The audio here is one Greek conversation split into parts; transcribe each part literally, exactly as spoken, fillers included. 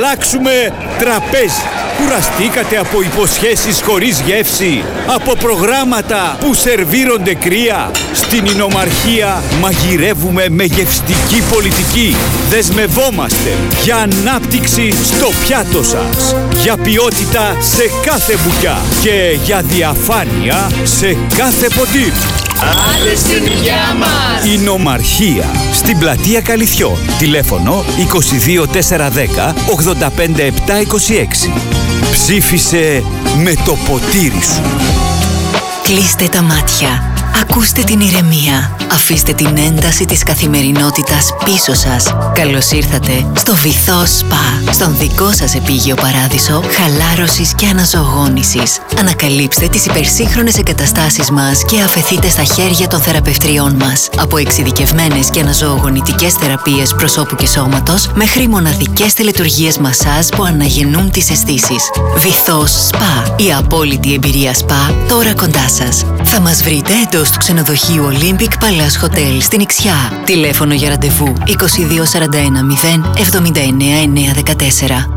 αλλάξουμε τραπέζι. Κουραστήκατε από υποσχέσεις χωρίς γεύση, από προγράμματα που σερβίρονται κρύα? Στην Ινομαρχία μαγειρεύουμε με γευστική πολιτική. Δεσμευόμαστε για ανάπτυξη στο πιάτο σας, για ποιότητα σε κάθε μπουκιά και για διαφάνεια σε κάθε ποτήρι. Άντε στην υγειά μας! Ινομαρχία, στην πλατεία Καλυθιών. Τηλέφωνο είκοσι δύο τετρακόσια δέκα ογδόντα πέντε επτακόσια είκοσι έξι. Ψήφισε με το ποτήρι σου. Κλείστε τα μάτια. Ακούστε την ηρεμία. Αφήστε την ένταση της καθημερινότητας πίσω σας. Καλώς ήρθατε στο Βυθό Σπα, στον δικό σας επίγειο παράδεισο χαλάρωσης και αναζωογόνησης. Ανακαλύψτε τις υπερσύγχρονες εγκαταστάσεις μας και αφεθείτε στα χέρια των θεραπευτριών μας. Από εξειδικευμένες και αναζωογονητικές θεραπείες προσώπου και σώματος μέχρι μοναδικές τελετουργίες μασάζ που αναγεννούν τις αισθήσεις. Βυθό Σπα, η απόλυτη εμπειρία σπα τώρα κοντά σας. Θα μας βρείτε εντός του ξενοδοχείου Olympic Palace Hotel στην Ιξιά. Τηλέφωνο για ραντεβού είκοσι δύο σαράντα ένα μηδέν εβδομήντα εννέα εννιακόσια δεκατέσσερα.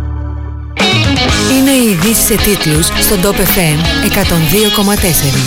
Είναι οι ειδήσεις σε τίτλους στον Top εφ εμ εκατόν δύο κόμμα τέσσερα.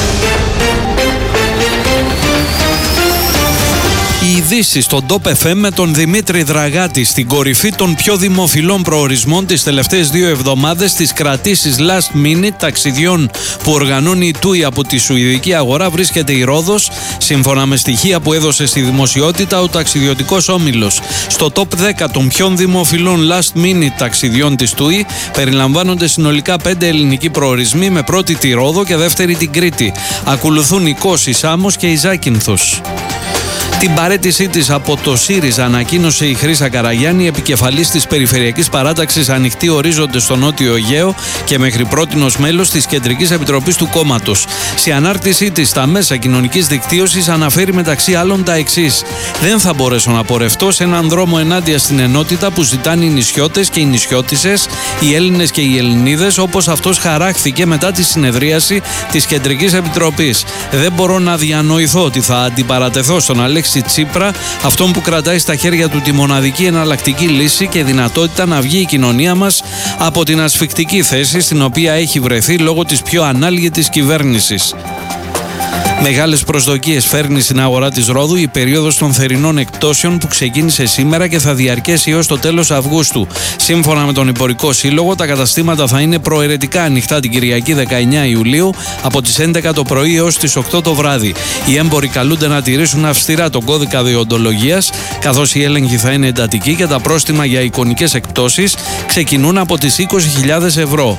Οι ειδήσεις στον Top εφ εμ με τον Δημήτρη Δραγάτη στην κορυφή των πιο δημοφιλών προορισμών τις τελευταίες δύο εβδομάδες, τις κρατήσεις last minute ταξιδιών που οργανώνει η τούι από τη σουηδική αγορά, βρίσκεται η Ρόδος, σύμφωνα με στοιχεία που έδωσε στη δημοσιότητα ο ταξιδιωτικός όμιλος. Στο top δέκα των πιο δημοφιλών last minute ταξιδιών της τούι περιλαμβάνονται συνολικά πέντε ελληνικοί προορισμοί, με πρώτη τη Ρόδο και δεύτερη την Κρήτη. Ακολουθούν η Κος, η Σάμος και η Ζάκυνθος. Την παραίτησή της από το ΣΥΡΙΖΑ ανακοίνωσε η Χρύσα Καραγιάννη, επικεφαλής της Περιφερειακής Παράταξης Ανοιχτοί Ορίζοντες στο Νότιο Αιγαίο και μέχρι πρότινος μέλος της Κεντρικής Επιτροπής του κόμματος. Σε ανάρτησή της στα μέσα κοινωνικής δικτύωσης αναφέρει μεταξύ άλλων τα εξής: «Δεν θα μπορέσω να πορευτώ σε έναν δρόμο ενάντια στην ενότητα που ζητάνε οι νησιώτες και οι νησιώτισσες, οι Έλληνες και οι Ελληνίδες, όπως αυτός χαράχθηκε μετά τη συνεδρίαση της Κεντρικής Επιτροπής. Δεν μπορώ να διανοηθώ ότι θα αντιπαρατεθώ στον Αλέξη Τσίπρα, αυτόν που κρατάει στα χέρια του τη μοναδική εναλλακτική λύση και δυνατότητα να βγει η κοινωνία μας από την ασφικτική θέση στην οποία έχει βρεθεί λόγω της πιο ανάλγητης κυβέρνησης». Μεγάλες προσδοκίες φέρνει στην αγορά της Ρόδου η περίοδος των θερινών εκπτώσεων που ξεκίνησε σήμερα και θα διαρκέσει έως το τέλος Αυγούστου. Σύμφωνα με τον Εμπορικό Σύλλογο, τα καταστήματα θα είναι προαιρετικά ανοιχτά την Κυριακή δεκαεννέα Ιουλίου από τις έντεκα το πρωί έως τις οκτώ το βράδυ. Οι έμποροι καλούνται να τηρήσουν αυστηρά τον κώδικα δεοντολογίας, καθώς οι έλεγχοι θα είναι εντατικοί και τα πρόστιμα για εικονικές εκπτώσεις ξεκινούν από τις είκοσι χιλιάδες ευρώ.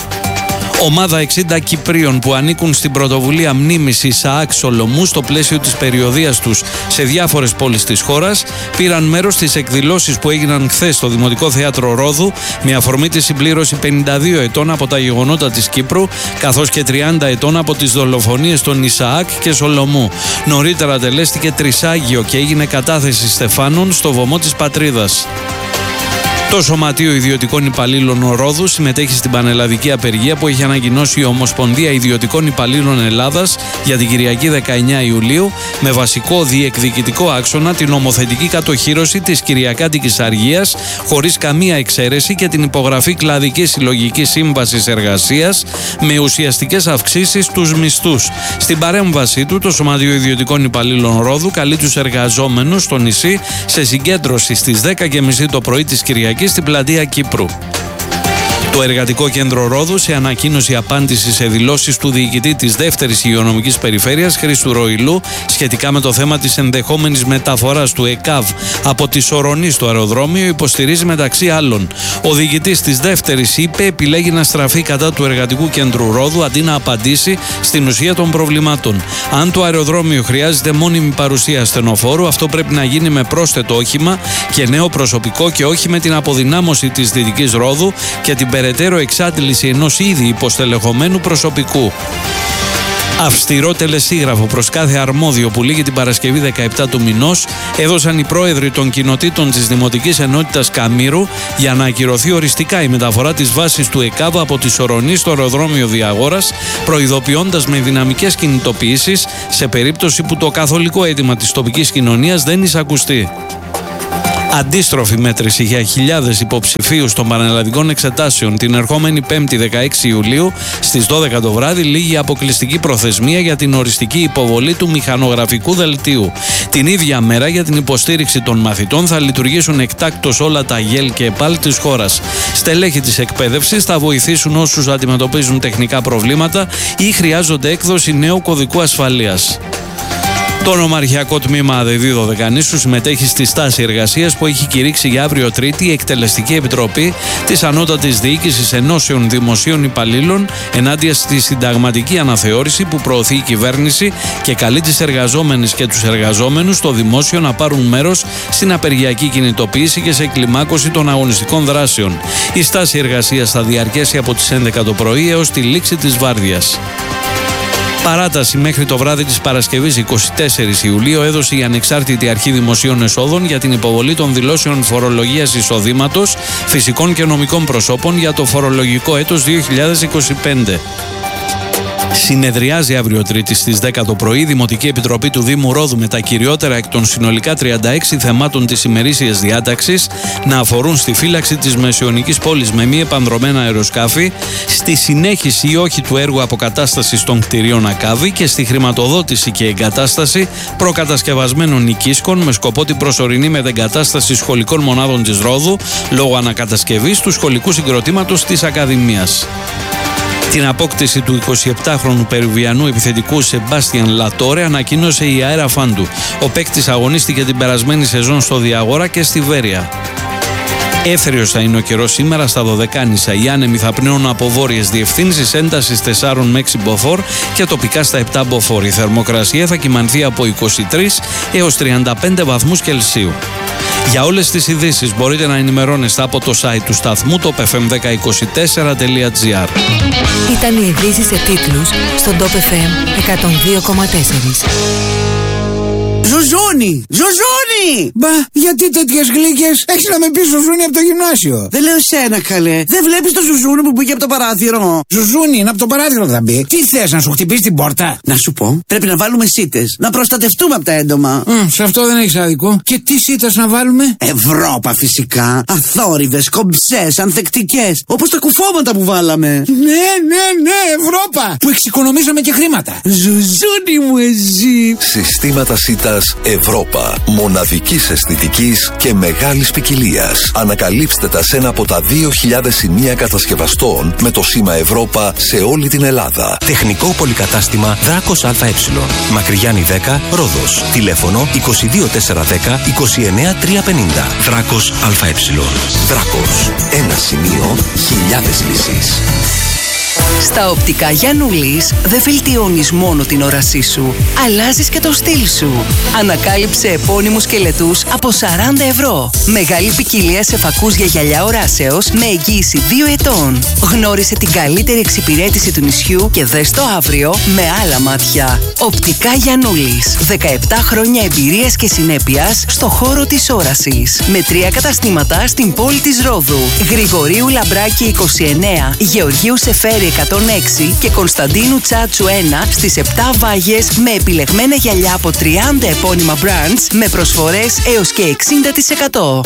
Ομάδα εξήντα Κυπρίων που ανήκουν στην πρωτοβουλία μνήμης Ισαάκ Σολομού στο πλαίσιο της περιοδείας τους σε διάφορες πόλεις της χώρας πήραν μέρος στις εκδηλώσεις που έγιναν χθες στο Δημοτικό Θέατρο Ρόδου με αφορμή τη συμπλήρωση πενήντα δύο ετών από τα γεγονότα της Κύπρου, καθώς και τριάντα ετών από τις δολοφονίες των Ισαάκ και Σολομού. Νωρίτερα τελέστηκε τρισάγιο και έγινε κατάθεση στεφάνων στο βωμό της πατρίδας. Το Σωματείο Ιδιωτικών Υπαλλήλων Ρόδου συμμετέχει στην πανελλαδική απεργία που έχει ανακοινώσει η Ομοσπονδία Ιδιωτικών Υπαλλήλων Ελλάδας για την Κυριακή δεκαεννέα Ιουλίου, με βασικό διεκδικητικό άξονα την νομοθετική κατοχύρωση της Κυριακάτικης Αργίας χωρίς καμία εξαίρεση και την υπογραφή κλαδικής συλλογικής σύμβασης εργασίας με ουσιαστικές αυξήσεις στους μισθούς. Στην παρέμβασή του, το Σωματείο Ιδιωτικών Υπαλλήλων Ρόδου καλεί τους εργαζόμενους στο νησί σε συγκέντρωση στις δέκα και μισή το πρωί της Κυριακής στην πλατεία Κύπρου. Το Εργατικό Κέντρο Ρόδου, σε ανακοίνωση απάντηση σε δηλώσεις του διοικητή της δεύτερης υγειονομικής περιφέρειας Χρήστου Ροηλού σχετικά με το θέμα της ενδεχόμενης μεταφοράς του ΕΚΑΒ από τη Σορονή στο αεροδρόμιο, υποστηρίζει μεταξύ άλλων: ο διοικητής της δεύτερης είπε επιλέγει να στραφεί κατά του Εργατικού Κέντρου Ρόδου αντί να απαντήσει στην ουσία των προβλημάτων. Αν το αεροδρόμιο χρειάζεται μόνιμη παρουσία ασθενοφόρου, αυτό πρέπει να γίνει με πρόσθετο όχημα και νέο προσωπικό και όχι με την αποδυνάμωση της Δυτικής Ρόδου και την περαιτέρω εξάντληση ενός ήδη υποστελεχωμένου προσωπικού. Αυστηρό τελεσίγραφο προς κάθε αρμόδιο που λήγει την Παρασκευή δεκαεπτά του μηνός έδωσαν οι πρόεδροι των κοινοτήτων της Δημοτικής Ενότητας Καμήρου για να ακυρωθεί οριστικά η μεταφορά της βάσης του ΕΚΑΒ από τη Σορονή στο αεροδρόμιο Διαγόρας, προειδοποιώντας με δυναμικές κινητοποιήσεις σε περίπτωση που το καθολικό αίτημα της τοπικής κοινωνίας δεν εισακουστεί. Αντίστροφη μέτρηση για χιλιάδες υποψηφίους των πανελλαδικών εξετάσεων την ερχόμενη Πέμπτη δεκαέξι Ιουλίου στις δώδεκα το βράδυ λήγει αποκλειστική προθεσμία για την οριστική υποβολή του μηχανογραφικού δελτίου. Την ίδια μέρα για την υποστήριξη των μαθητών θα λειτουργήσουν εκτάκτως όλα τα ΓΕΛ και ΕΠΑΛ της χώρας. Στελέχη της εκπαίδευσης θα βοηθήσουν όσους αντιμετωπίζουν τεχνικά προβλήματα ή χρειάζονται έκδοση νέου κωδικού ασφαλείας. Το Νομαρχιακό Τμήμα ΑΔΕΔΗ Δωδεκανήσου συμμετέχει στη στάση εργασίας που έχει κηρύξει για αύριο Τρίτη η Εκτελεστική Επιτροπή της Ανώτατης Διοίκησης Ενώσεων Δημοσίων Υπαλλήλων ενάντια στη συνταγματική αναθεώρηση που προωθεί η κυβέρνηση και καλεί τις εργαζόμενες και τους εργαζόμενους στο δημόσιο να πάρουν μέρος στην απεργιακή κινητοποίηση και σε κλιμάκωση των αγωνιστικών δράσεων. Η στάση εργασίας θα διαρκέσει από τις έντεκα το πρωί έως τη λήξη της βάρδιας. Παράταση μέχρι το βράδυ της Παρασκευής εικοστή τέταρτη Ιουλίου έδωσε η Ανεξάρτητη Αρχή Δημοσίων Εσόδων για την υποβολή των δηλώσεων φορολογίας εισοδήματος φυσικών και νομικών προσώπων για το φορολογικό έτος δύο χιλιάδες είκοσι πέντε. Συνεδριάζει αύριο Τρίτη στις δέκα το πρωί η Δημοτική Επιτροπή του Δήμου Ρόδου με τα κυριότερα εκ των συνολικά τριάντα έξι θεμάτων της ημερήσιας διάταξης να αφορούν στη φύλαξη της μεσαιωνικής πόλης με μη επανδρομένα αεροσκάφη, στη συνέχιση ή όχι του έργου αποκατάστασης των κτηρίων Ακάβη και στη χρηματοδότηση και εγκατάσταση προκατασκευασμένων οικίσκων με σκοπό την προσωρινή μετεγκατάσταση σχολικών μονάδων της Ρόδου λόγω ανακατασκευής του σχολικού συγκροτήματος της Ακαδημίας. Την απόκτηση του εικοσιεπτάχρονου Περουβιανού επιθετικού Σεμπάστιαν Λατόρε ανακοίνωσε η Αέρα Φάντου. Ο παίκτης αγωνίστηκε την περασμένη σεζόν στο Διαγόρα και στη Βέρεια. Έθριος θα είναι ο καιρός σήμερα στα Δωδεκάνησα. Οι άνεμοι θα πνέουν από βόρειες διευθύνσεις έντασης τεσσάρων με έξι μποφόρ και τοπικά στα επτά μποφόρ. Η θερμοκρασία θα κυμανθεί από είκοσι τρεις έως τριάντα πέντε βαθμούς Κελσίου. Για όλες τις ειδήσεις μπορείτε να ενημερώνεστε από το site του σταθμού top f m ένα μηδέν δύο τέσσερα τελεία gr. Ήταν οι ειδήσεις σε τίτλους στον Top εφ εμ εκατόν δύο κόμμα τέσσερα. Ζουζούνι! Ζουζούνι! Μπα, γιατί τέτοιες γλύκες? Έχεις να με πεις Ζουζούνι από το γυμνάσιο. Δεν λέω σένα, καλέ. Δεν βλέπεις το Ζουζούνι που πήγε από το παράθυρο? Ζουζούνι, είναι από το παράθυρο θα μπει. Τι θες, να σου χτυπήσει την πόρτα? Να σου πω, πρέπει να βάλουμε σίτες. Να προστατευτούμε από τα έντομα. Mm, σε αυτό δεν έχεις άδικο. Και τι σίτες να βάλουμε? Ευρώπα φυσικά. Αθόρυβες, κομψές, ανθεκτικές. Όπως τα κουφώματα που βάλαμε. Ναι, ναι, ναι, Ευρώπα. Που εξοικονομήσαμε και χρήματα. Ζουζούνι μου, εσύ. Συστήματα σίτας Ευρώπα. Μοναδικής αισθητικής και μεγάλης ποικιλίας. Ανακαλύψτε τα σε ένα από τα δύο χιλιάδες σημεία κατασκευαστών με το σήμα Ευρώπα σε όλη την Ελλάδα. Τεχνικό πολυκατάστημα Δράκος ΑΕ. Μακριγιάννη δέκα, Ρόδος. Τηλέφωνο είκοσι δύο τετρακόσια δέκα είκοσι εννέα τριακόσια πενήντα. Δράκος ΑΕ. Δράκος. Ένα σημείο, χιλιάδες λύσεις. Στα οπτικά Γιαννούλης δεν βελτιώνεις μόνο την όρασή σου, αλλάζεις και το στυλ σου. Ανακάλυψε επώνυμους σκελετούς από σαράντα ευρώ. Μεγάλη ποικιλία σε φακούς για γυαλιά οράσεως με εγγύηση δύο ετών. Γνώρισε την καλύτερη εξυπηρέτηση του νησιού και δες το αύριο με άλλα μάτια. Οπτικά Γιαννούλης. δεκαεπτά χρόνια εμπειρίας και συνέπειας στο χώρο της όρασης. Με τρία καταστήματα στην πόλη της Ρόδου. Γρηγορίου Λαμπράκη είκοσι εννέα, Γεωργίου Σεφέρη εκατόν έξι και Κωνσταντίνου Τσάτσου ένα στις επτά Βάγες με επιλεγμένα γυαλιά από τριάντα επώνυμα brands με προσφορές έως και εξήντα τοις εκατό.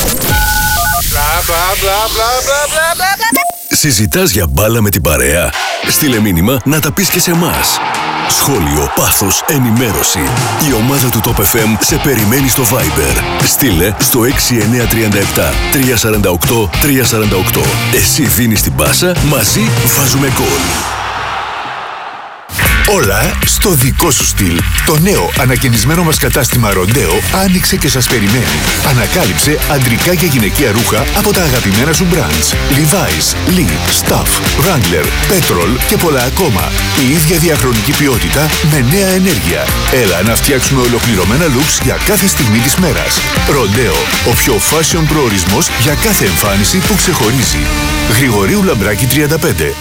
Συζητάς για μπάλα με την παρέα? Στείλε μήνυμα να τα πεις και σε εμάς. Σχόλιο, πάθος, ενημέρωση. Η ομάδα του Top εφ εμ σε περιμένει στο Viber. Στείλε στο έξι εννέα τρία επτά τρία τέσσερα οκτώ τρία τέσσερα οκτώ. Εσύ δίνεις την πάσα, μαζί βάζουμε γκολ. Όλα στο δικό σου στυλ. Το νέο ανακαινισμένο μας κατάστημα Ροντέο άνοιξε και σας περιμένει. Ανακάλυψε αντρικά και γυναικεία ρούχα από τα αγαπημένα σου brands. Levi's, Lee, Stuff, Wrangler, Petrol και πολλά ακόμα. Η ίδια διαχρονική ποιότητα με νέα ενέργεια. Έλα να φτιάξουμε ολοκληρωμένα looks για κάθε στιγμή της μέρας. Ροντέο, ο πιο fashion προορισμός για κάθε εμφάνιση που ξεχωρίζει. Γρηγορίου Λαμπράκη τριάντα πέντε.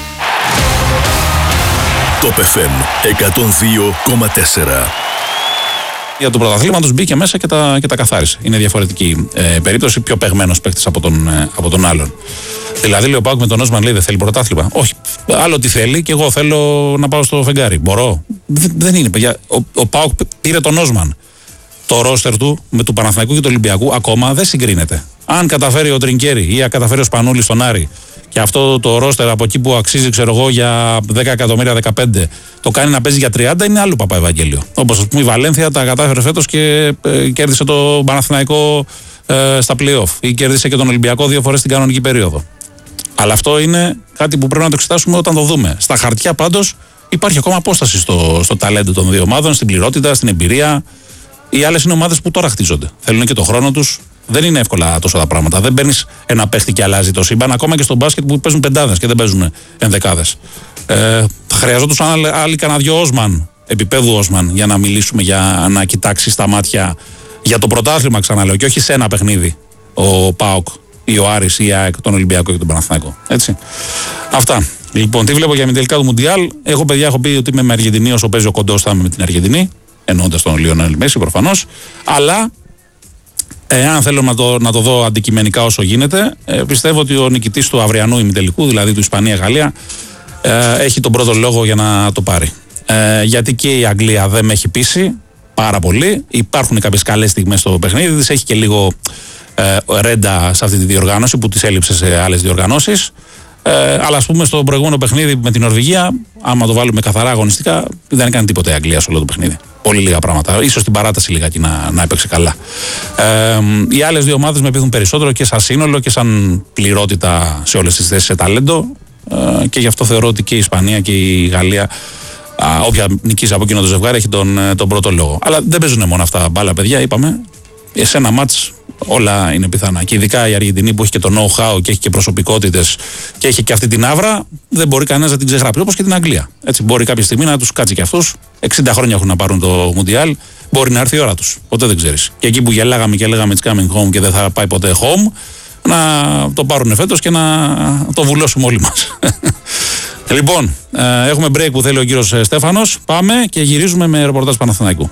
Top εφ εμ εκατόν δύο κόμμα τέσσερα. Για του πρωταθλήματος μπήκε μέσα και τα, και τα καθάρισε. Είναι διαφορετική ε, περίπτωση, πιο παιγμένος παίκτης από τον, ε, από τον άλλον. Δηλαδή, λέει ο Πάουκ με τον Νόσμαν, λέει δεν θέλει πρωτάθλημα. Όχι. Άλλο τι θέλει και εγώ θέλω να πάω στο φεγγάρι. Μπορώ. Δε, δεν είναι, παιδιά. Ο, ο Πάουκ πήρε τον Νόσμαν. το ρόστερ του με του Παναθηναϊκού και του Ολυμπιακού ακόμα δεν συγκρίνεται. Αν καταφέρει ο Τρινκέρι ή αν καταφέρει ο Σπανούλης στον Άρη και αυτό το ρόστερ από εκεί που αξίζει, ξέρω εγώ, για δέκα εκατομμύρια, δεκαπέντε, το κάνει να παίζει για τριάντα, είναι άλλο Παπαευαγγέλιο. Όπως ας πούμε η Βαλένθια τα κατάφερε φέτος και ε, κέρδισε το Παναθηναϊκό ε, στα play-off ή κέρδισε και τον Ολυμπιακό δύο φορές στην κανονική περίοδο. Αλλά αυτό είναι κάτι που πρέπει να το εξετάσουμε όταν το δούμε. Στα χαρτιά πάντως υπάρχει ακόμα απόσταση στο, στο ταλέντο των δύο ομάδων, στην πληρότητα, στην εμπειρία. Οι άλλες είναι ομάδες που τώρα χτίζονται. Θέλουν και το χρόνο τους. Δεν είναι εύκολα τόσο τα πράγματα. Δεν παίρνει ένα παίχτη και αλλάζει το σύμπαν. Ακόμα και στο μπάσκετ που παίζουν πεντάδες και δεν παίζουν ενδεκάδες. Ε, χρειαζόντουσαν άλλοι, άλλοι κανένα δυο Όσμαν, επίπεδου Όσμαν, για να μιλήσουμε, για να κοιτάξει στα μάτια για το πρωτάθλημα, ξαναλέω. Και όχι σε ένα παιχνίδι ο ΠΑΟΚ ή ο Άρης ή η ΑΕΚ, τον Ολυμπιακό και τον Παναθηναϊκό. Έτσι. Αυτά. Λοιπόν, τι βλέπω για μηντελικά του Μουντιάλ. Εγώ, παιδιά, έχω πει ότι είμαι με Αργεντινή όσο παίζει ο κοντός, θα είμαι με την Αργεντινή. Εννοώντας τον Λιονέλ Μέση προφανώς. Αλλά εάν θέλω να το, να το δω αντικειμενικά όσο γίνεται, ε, πιστεύω ότι ο νικητής του αυριανού ημιτελικού, δηλαδή του Ισπανία-Γαλλία, ε, έχει τον πρώτο λόγο για να το πάρει. Ε, γιατί και η Αγγλία δεν με έχει πείσει πάρα πολύ. Υπάρχουν κάποιες καλές στιγμές στο παιχνίδι της. Έχει και λίγο ε, ρέντα σε αυτή τη διοργάνωση που της έλειψε σε άλλες διοργανώσεις. Ε, αλλά ας πούμε στο προηγούμενο παιχνίδι με την Νορβηγία, άμα το βάλουμε καθαρά αγωνιστικά, δεν έκανε τίποτα η Αγγλία σε όλο το παιχνίδι. Πολύ λίγα πράγματα. Ίσως στην παράταση λιγάκι να, να έπαιξε καλά. Ε, οι άλλες δύο ομάδες με πείθουν περισσότερο και σαν σύνολο και σαν πληρότητα σε όλες τις θέσεις, σε ταλέντο. Ε, και γι' αυτό θεωρώ ότι και η Ισπανία και η Γαλλία, α, όποια νικήσει από εκείνο το ζευγάρι, έχει τον, τον πρώτο λόγο. Αλλά δεν παίζουν μόνο αυτά μπάλα, παιδιά. Είπαμε, σε ένα μάτς όλα είναι πιθανά. Και ειδικά η Αργεντινή που έχει και το know-how και έχει και προσωπικότητες και έχει και αυτή την άβρα, δεν μπορεί κανένας να την ξεγράψει. Όπως και την Αγγλία. Έτσι, μπορεί κάποια στιγμή να τους κάτσει και αυτούς. εξήντα χρόνια έχουν να πάρουν το Μουντιάλ. Μπορεί να έρθει η ώρα τους. Ποτέ δεν ξέρεις. Και εκεί που γελάγαμε και λέγαμε it's coming home και δεν θα πάει ποτέ home, να το πάρουν φέτος και να το βουλώσουμε όλοι μας. Λοιπόν, ε, έχουμε break που θέλει ο κύριος Στέφανος. Πάμε και γυρίζουμε με ρεπορτάζ Παναθηναϊκού.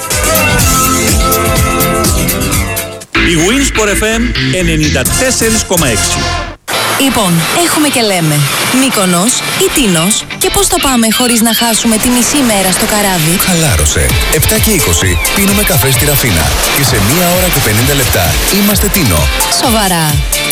Η Winsport εφ εμ ενενήντα τέσσερα κόμμα έξι. Λοιπόν, έχουμε και λέμε Μύκονος ή Τίνος, και πώς το πάμε χωρίς να χάσουμε τη μισή μέρα στο καράβι. Χαλάρωσε. επτά και είκοσι πίνουμε καφέ στη Ραφίνα και σε μία ώρα και πενήντα λεπτά είμαστε Τίνο. Σοβαρά.